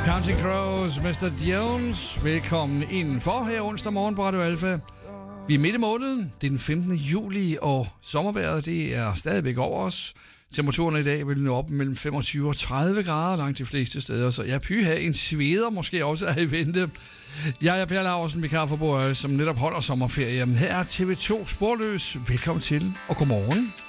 Counting Crows, Mr. Jones. Velkommen indenfor her onsdag morgen på Radio Alfa. Vi er midt i måneden. Det er den 15. juli, og sommervejret det er stadigvæk over os. Temperaturen i dag vil nå op mellem 25 og 30 grader langt de fleste steder, så jeg pyha, en sveder måske også er i vente. Jeg er Per Laursen, vikar for Borg, som netop holder sommerferie. Her er TV2 Sporløs. Velkommen til, og godmorgen.